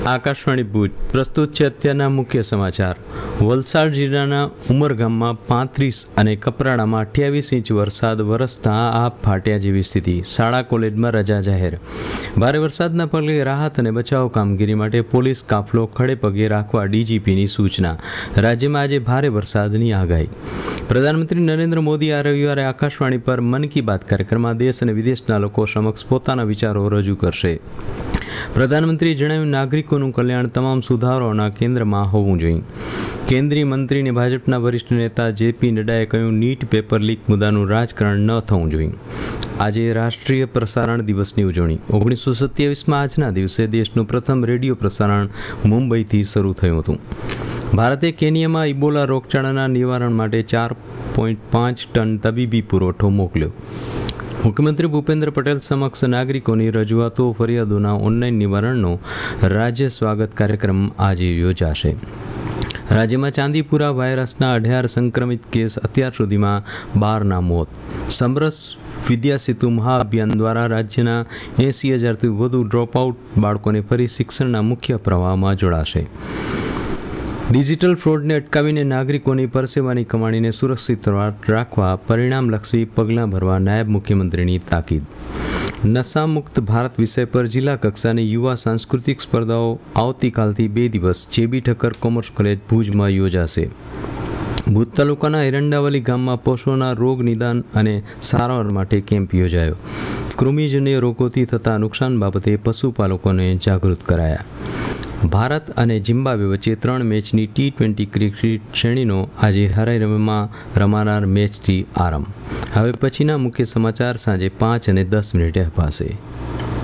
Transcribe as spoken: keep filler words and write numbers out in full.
આકાશવાણી ભુજ પ્રસ્તુત છે અત્યારના મુખ્ય સમાચાર. વલસાડ જિલ્લાના ઉમરગામમાં પાંત્રીસ અને કપરાડામાં અઠ્યાવીસ ઇંચ વરસાદ વરસતા આપ ફાટ્યા જેવી સ્થિતિ. શાળા કોલેજમાં રજા જાહેર. ભારે વરસાદના પગલે રાહત અને બચાવ કામગીરી માટે પોલીસ કાફલો ખડે પગે રાખવા ડીજીપીની સૂચના. રાજ્યમાં આજે ભારે વરસાદની આગાહી. પ્રધાનમંત્રી નરેન્દ્ર મોદી આ રવિવારે આકાશવાણી પર મન કી બાત કાર્યક્રમમાં દેશ અને વિદેશના લોકો સમક્ષ પોતાના વિચારો રજૂ કરશે. પ્રધાનમંત્રીએ જણાવ્યું, નાગરિકોનું કલ્યાણ તમામ સુધારાઓના કેન્દ્રમાં હોવું જોઈએ. કેન્દ્રીય મંત્રી અને ભાજપના વરિષ્ઠ નેતા જેપી નડ્ડાએ કહ્યું, નીટ પેપર લીક મુદ્દાનું રાજકારણ ન થવું જોઈએ. આજે રાષ્ટ્રીય પ્રસારણ દિવસની ઉજવણી. ઓગણીસો સત્યાવીસમાં આજના દિવસે દેશનું પ્રથમ રેડિયો પ્રસારણ મુંબઈથી શરૂ થયું હતું. ભારતે કેન્યામાં ઇબોલા રોગચાળાના નિવારણ માટે ચાર પોઈન્ટ પાંચ ટન તબીબી પુરવઠો મોકલ્યો. મુખ્યમંત્રી ભૂપેન્દ્ર પટેલ સમક્ષ નાગરિકોની રજૂઆતો ફરિયાદોના ઓનલાઈન નિવારણનો રાજ્ય સ્વાગત કાર્યક્રમ આજે યોજાશે. રાજ્યમાં ચાંદીપુરા વાયરસના અઢાર સંક્રમિત કેસ, અત્યાર સુધીમાં બારના મોત. સમરસ વિદ્યા સેતુ મહાઅભિયાન દ્વારા રાજ્યના એંસી હજારથી વધુ ડ્રોપઆઉટ બાળકોને ફરી શિક્ષણના મુખ્ય પ્રવાહમાં જોડાશે. ડિજિટલ ફ્રોડને અટકાવીને નાગરિકોની પરસેવાની કમાણીને સુરક્ષિત રાખવા પરિણામલક્ષી પગલાં ભરવા નાયબ મુખ્યમંત્રીની તાકીદ. નશામુક્ત ભારત વિષય પર જિલ્લા કક્ષાની યુવા સાંસ્કૃતિક સ્પર્ધાઓ આવતીકાલથી બે દિવસ જેબી ઠક્કર કોમર્સ કોલેજ ભુજમાં યોજાશે. ભુજ તાલુકાના એરંડાવલી ગામમાં પશુઓના રોગ નિદાન અને સારવાર માટે કેમ્પ યોજાયો. કૃમિજન્ય રોગોથી થતા નુકસાન બાબતે પશુપાલકોને જાગૃત કરાયા. ભારત અને ઝિમ્બાબ્વે વચ્ચે ત્રણ મેચની ટી ટ્વેન્ટી ક્રિકેટ શ્રેણીનો આજે હરાઈમાં રમાનાર મેચથી આરંભ. હવે પછીના મુખ્ય સમાચાર સાંજે પાંચ અને દસ મિનિટે અપાશે.